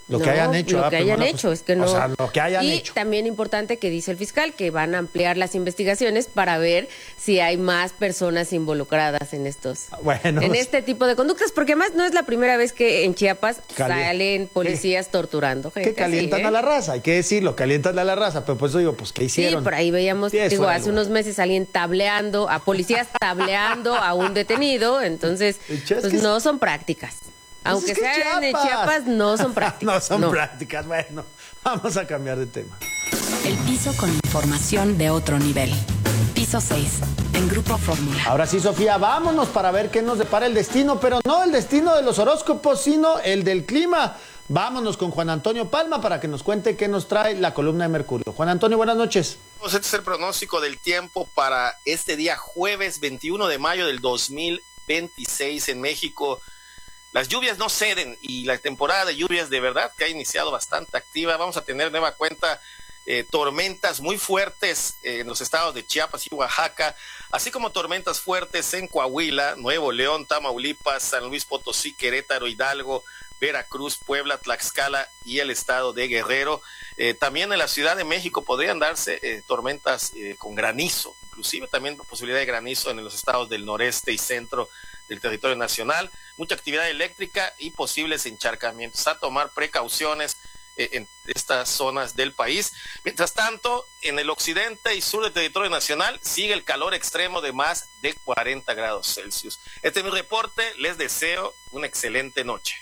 Lo que hayan hecho. Lo que hayan hecho, es que no. O sea, lo que hayan y hecho. También importante que dice el fiscal que van a ampliar las investigaciones para ver si hay más personas involucradas en este tipo de conductas, porque además no es la primera vez que en Chiapas salen policías torturando gente. Que calientan a la raza, hay que decirlo, calientan a la raza, pero pues digo, pues ¿qué hicieron? Sí, por ahí veíamos, hace unos meses alguien tableando, a policías tableando a un detenido, entonces pues no son prácticas. Aunque sean en Chiapas, no son prácticas. No son prácticas. Bueno, vamos a cambiar de tema. El piso con información de otro nivel. Piso 6, en Grupo Fórmula. Ahora sí, Sofía, vámonos para ver qué nos depara el destino, pero no el destino de los horóscopos, sino el del clima. Vámonos con Juan Antonio Palma para que nos cuente qué nos trae la columna de Mercurio. Juan Antonio, buenas noches. Este es el pronóstico del tiempo para este día jueves 21 de mayo del 2026 en México. Las lluvias no ceden y la temporada de lluvias de verdad que ha iniciado bastante activa. Vamos a tener nueva cuenta tormentas muy fuertes en los estados de Chiapas y Oaxaca, así como tormentas fuertes en Coahuila, Nuevo León, Tamaulipas, San Luis Potosí, Querétaro, Hidalgo, Veracruz, Puebla, Tlaxcala y el estado de Guerrero. También en la Ciudad de México podrían darse tormentas con granizo, inclusive también posibilidad de granizo en los estados del noreste y centro del territorio nacional, mucha actividad eléctrica y posibles encharcamientos. A tomar precauciones en estas zonas del país. Mientras tanto, en el occidente y sur del territorio nacional sigue el calor extremo de más de 40 grados Celsius. Este es mi reporte, les deseo una excelente noche.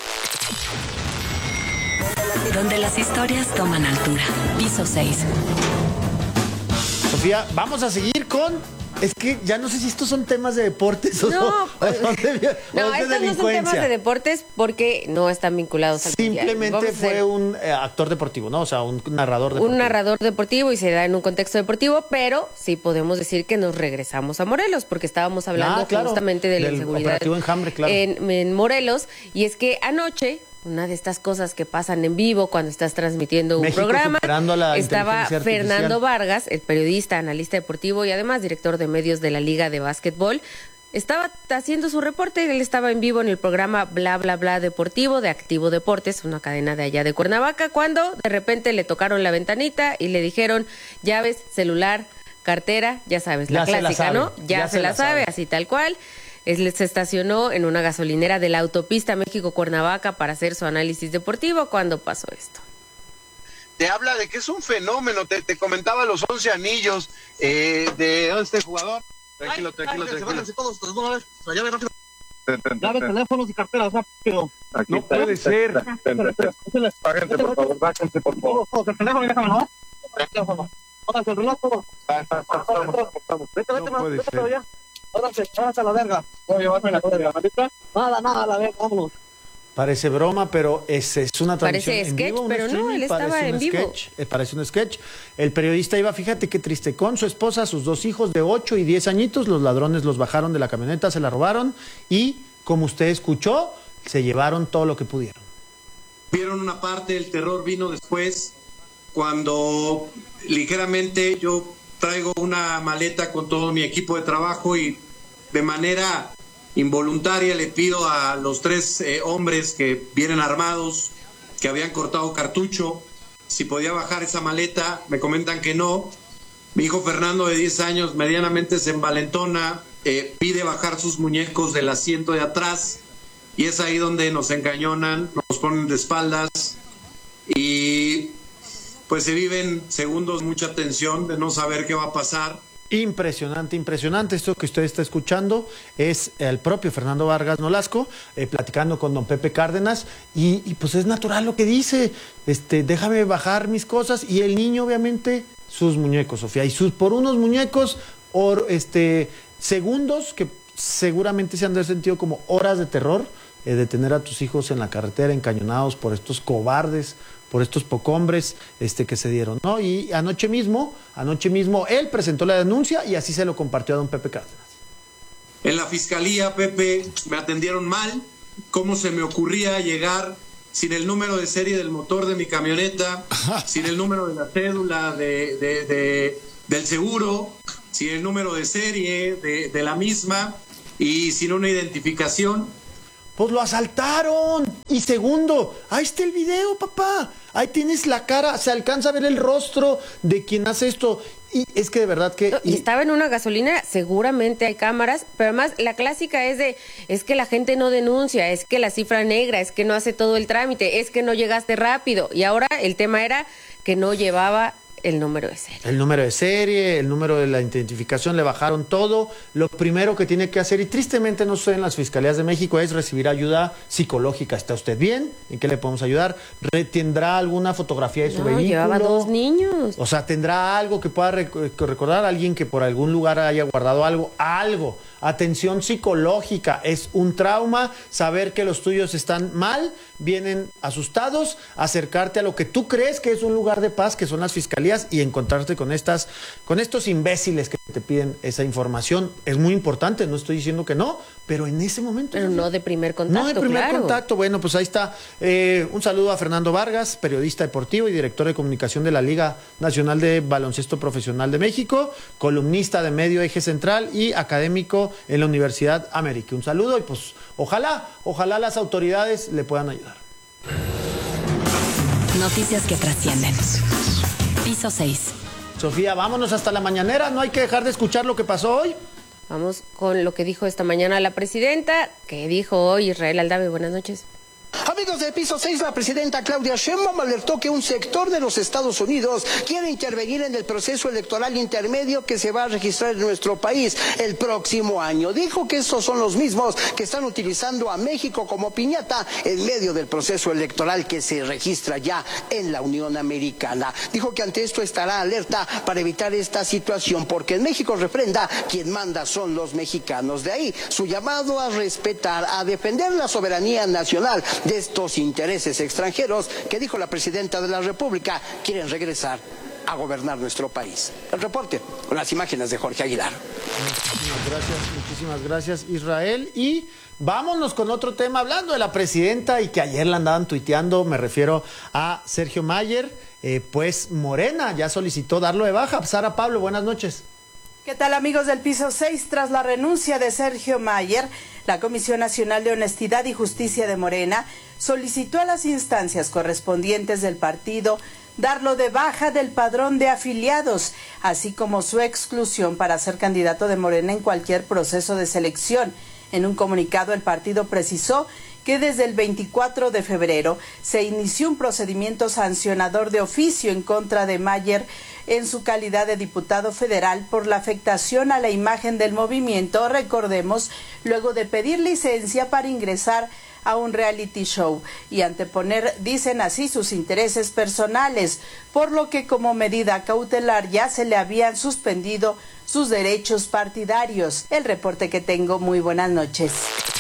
Donde las historias toman altura. Piso 6. Sofía, vamos a seguir con... Es que ya no sé si estos son temas de deportes o no, son de estos no son temas de deportes porque no están vinculados al Simplemente fue un actor deportivo, ¿no? O sea, un narrador deportivo. Un narrador deportivo y se da en un contexto deportivo, pero sí podemos decir que nos regresamos a Morelos porque estábamos hablando justamente de la inseguridad Enjambre, claro. en Morelos. Y es que anoche, una de estas cosas que pasan en vivo cuando estás transmitiendo un programa, estaba Fernando Vargas, el periodista, analista deportivo y además director de medios de la Liga de Básquetbol. Estaba haciendo su reporte, él estaba en vivo en el programa Bla Bla Bla Deportivo de Activo Deportes, una cadena de allá de Cuernavaca, cuando de repente le tocaron la ventanita y le dijeron llaves, celular, cartera, ya sabes, la clásica, ¿no? Ya se la sabe, así tal cual. Él se estacionó en una gasolinera de la autopista México-Cuernavaca para hacer su análisis deportivo cuando pasó esto. Te habla de que es un fenómeno, te comentaba los 11 anillos de este jugador. Tranquilo. Todos, una vez, la llave rápido. Llave, teléfonos y carteras, rápido. Aquí no puede ser. Bájense, por favor, el teléfono, déjame, ¿no? El teléfono. Pónganse el reloj, todo. Vete, ya. Ahora a la verga. Voy a llevarme la cosa de la maleta. Nada, la verga, vámonos. Parece broma, pero es una transmisión en vivo. Parece sketch, pero no, él estaba en vivo. Parece un sketch. El periodista iba, fíjate qué triste, con su esposa, sus dos hijos de 8 y 10 añitos. Los ladrones los bajaron de la camioneta, se la robaron y, como usted escuchó, se llevaron todo lo que pudieron. Vieron una parte, el terror vino después, cuando ligeramente yo traigo una maleta con todo mi equipo de trabajo y de manera involuntaria le pido a los 3 hombres que vienen armados, que habían cortado cartucho, si podía bajar esa maleta. Me comentan que no. Mi hijo Fernando, de 10 años, medianamente se envalentona, pide bajar sus muñecos del asiento de atrás y es ahí donde nos encañonan, nos ponen de espaldas y pues se viven segundos, mucha tensión de no saber qué va a pasar. Impresionante. Esto que usted está escuchando es el propio Fernando Vargas Nolasco platicando con don Pepe Cárdenas y pues es natural lo que dice, déjame bajar mis cosas y el niño obviamente sus muñecos, Sofía, y por unos muñecos segundos que seguramente se han de sentido como horas de terror de tener a tus hijos en la carretera encañonados por estos cobardes, por estos pocombres que se dieron, ¿no? Y anoche mismo él presentó la denuncia y así se lo compartió a don Pepe Cárdenas. En la fiscalía, Pepe, me atendieron mal. ¿Cómo se me ocurría llegar sin el número de serie del motor de mi camioneta, sin el número de la cédula del seguro, sin el número de serie de la misma y sin una identificación? Pues lo asaltaron. Y segundo, ahí está el video, papá. Ahí tienes la cara, se alcanza a ver el rostro de quien hace esto. Y es que de verdad que... Y estaba en una gasolinera, seguramente hay cámaras, pero además la clásica es que la gente no denuncia, es que la cifra negra, es que no hace todo el trámite, es que no llegaste rápido. Y ahora el tema era que no llevaba el número de serie. El número de serie, el número de la identificación, le bajaron todo. Lo primero que tiene que hacer, y tristemente no sucede en las fiscalías de México, es recibir ayuda psicológica. ¿Está usted bien? ¿En qué le podemos ayudar? ¿Tendrá alguna fotografía de su vehículo? Llevaba 2 niños. O sea, ¿tendrá algo que pueda recordar? ¿Alguien que por algún lugar haya guardado algo? Algo. Atención psicológica, es un trauma saber que los tuyos están mal, vienen asustados, acercarte a lo que tú crees que es un lugar de paz, que son las fiscalías, y encontrarte con estos imbéciles que te piden esa información. Es muy importante, no estoy diciendo que no, pero en ese momento... Pero no de primer contacto, No de primer contacto. Bueno, pues ahí está. Un saludo a Fernando Vargas, periodista deportivo y director de comunicación de la Liga Nacional de Baloncesto Profesional de México, columnista de Medio Eje Central y académico en la Universidad América. Un saludo y pues ojalá las autoridades le puedan ayudar. Noticias que trascienden. Piso 6. Sofía, vámonos hasta la mañanera. No hay que dejar de escuchar lo que pasó hoy. Vamos con lo que dijo esta mañana la presidenta. ¿Qué dijo hoy Israel Aldave? Buenas noches. Amigos de Piso 6, la presidenta Claudia Sheinbaum alertó que un sector de los Estados Unidos quiere intervenir en el proceso electoral intermedio que se va a registrar en nuestro país el próximo año. Dijo que estos son los mismos que están utilizando a México como piñata en medio del proceso electoral que se registra ya en la Unión Americana. Dijo que ante esto estará alerta para evitar esta situación, porque en México refrenda quien manda son los mexicanos. De ahí su llamado a respetar, a defender la soberanía nacional de estos intereses extranjeros que, dijo la presidenta de la República, quieren regresar a gobernar nuestro país. El reporte con las imágenes de Jorge Aguilar. Muchísimas gracias Israel. Y vámonos con otro tema, hablando de la presidenta y que ayer la andaban tuiteando, me refiero a Sergio Mayer. Pues Morena ya solicitó darlo de baja. Sara Pablo, buenas noches. ¿Qué tal, amigos del Piso 6? Tras la renuncia de Sergio Mayer, la Comisión Nacional de Honestidad y Justicia de Morena solicitó a las instancias correspondientes del partido darlo de baja del padrón de afiliados, así como su exclusión para ser candidato de Morena en cualquier proceso de selección. En un comunicado, el partido precisó que desde el 24 de febrero se inició un procedimiento sancionador de oficio en contra de Mayer en su calidad de diputado federal por la afectación a la imagen del movimiento, recordemos, luego de pedir licencia para ingresar a un reality show y anteponer, dicen así, sus intereses personales, por lo que como medida cautelar ya se le habían suspendido sus derechos partidarios. El reporte que tengo, muy buenas noches.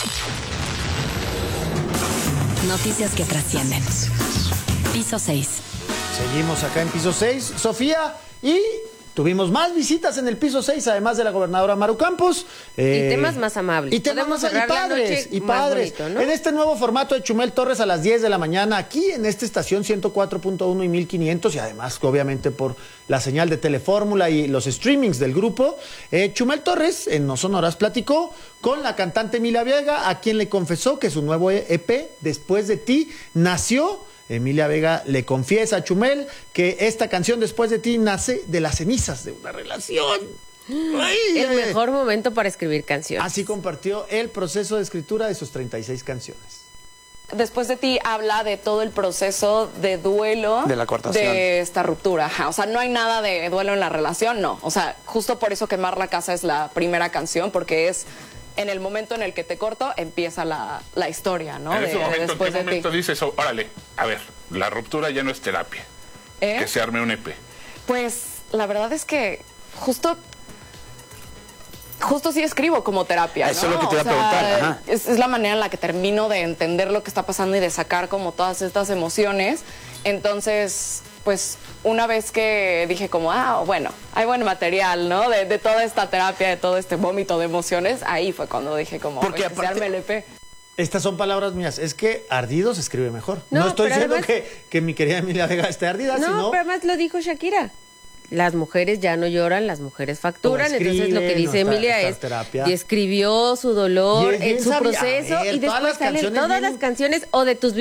Noticias que trascienden. Piso 6. Seguimos acá en Piso 6, Sofía, y tuvimos más visitas en el Piso 6, además de la gobernadora Maru Campos. Y temas más amables. Y temas más padres. Bonito, ¿no? En este nuevo formato de Chumel Torres a las 10 de la mañana, aquí en esta estación 104.1 y 1500, y además, obviamente, por la señal de Telefórmula y los streamings del grupo, Chumel Torres, en No Sonoras, platicó con la cantante Emilia Vega, a quien le confesó que su nuevo EP, Después de ti, nació. Emilia Vega le confiesa a Chumel que esta canción, Después de ti, nace de las cenizas de una relación. El mejor momento para escribir canciones. Así compartió el proceso de escritura de sus 36 canciones. Después de ti habla de todo el proceso de duelo de la cortación, de esta ruptura. Ajá. O sea, no hay nada de duelo en la relación, no. O sea, justo por eso Quemar la Casa es la primera canción, porque es en el momento en el que te corto, empieza la historia, ¿no? En ese momento, ¿en qué momento dices, órale, a ver, la ruptura ya no es terapia, que se arme un EP? Pues la verdad es que justo sí escribo como terapia, ¿no? Eso es lo que te iba a preguntar. Es la manera en la que termino de entender lo que está pasando y de sacar como todas estas emociones. Entonces, pues una vez que dije como, bueno, hay buen material, ¿no? De toda esta terapia, de todo este vómito de emociones, ahí fue cuando dije como, porque se arme el EP. Estas son palabras mías, es que ardido se escribe mejor. No estoy diciendo además, que mi querida Emilia Vega esté ardida, no, sino... pero además lo dijo Shakira. Las mujeres ya no lloran, las mujeres facturan. Entonces lo que dice Emilia es, describió su dolor, su proceso, y después salen todas las canciones o de tus